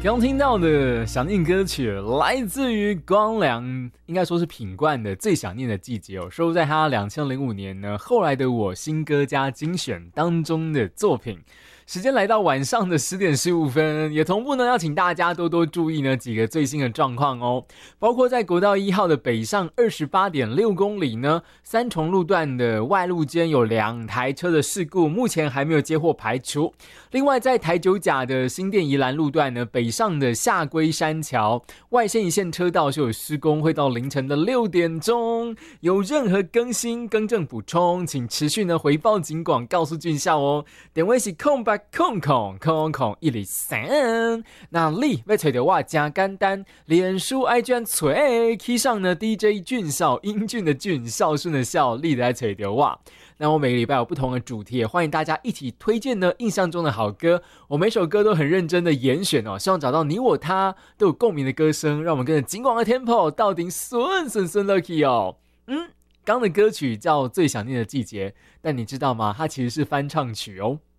刚听到的想念歌曲来自于光良，应该说是品冠的《最想念的季节》哦，收录在他2005年呢后来的我新歌加精选当中的作品。时间来到晚上的10点15分，也同步呢要请大家多多注意呢几个最新的状况哦，包括在国道1号的北上28.6公里呢，三重路段的外路间有2台车的事故，目前还没有接获排除。另外在台九甲的新店宜兰路段呢，北上的下龟山桥外线一线车道是有施工，会到凌晨的6点钟，有任何更新更正补充，请持续呢回报警广告诉俊孝哦，电话是0800000103。那你要找到我真简单，脸书 IG 找起上呢 DJ 俊孝，英俊的俊，孝顺的孝，你来找到我。那我每个礼拜有不同的主题，也欢迎大家一起推荐呢印象中的好歌，我每首歌都很认真的严选哦，希望找到你我他都有共鸣的歌声，让我们跟着警广的 tempo 到底顺 lucky 哦。刚的歌曲叫《最想念的季节》，但你知道吗？它其实是翻唱曲哦。